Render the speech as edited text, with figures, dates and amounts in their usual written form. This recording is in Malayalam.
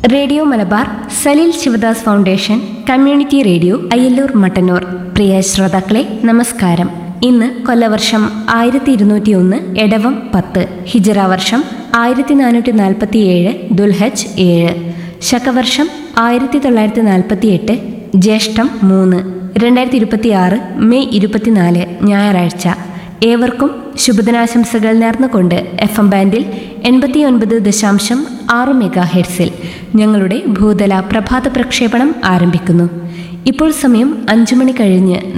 Radio Malabar Saleel Sivadas foundation community radio Ayyallur Mattannur. പ്രിയ ശ്രോതാക്കളെ നമസ്കാരം. ഇന്ന് കൊല്ലവർഷം 1201 എടവം 10 ഹിജറ വർഷം 1447 ദുൽഹജ് 7 ശകവർഷം 1948 ജ്യേഷ്ഠം 3 2026 മെയ് 24 ഞായറാഴ്ച. ഏവർക്കും ശുഭദിനാശംസകൾ നേർന്നുകൊണ്ട് FM ബാൻഡിൽ 89.6 മെഗാഹെർട്സിൽ ഞങ്ങളുടെ ഭൂതല പ്രഭാത പ്രക്ഷേപണം ആരംഭിക്കുന്നു. ഇപ്പോൾ സമയം 5 മണി കഴിഞ്ഞ്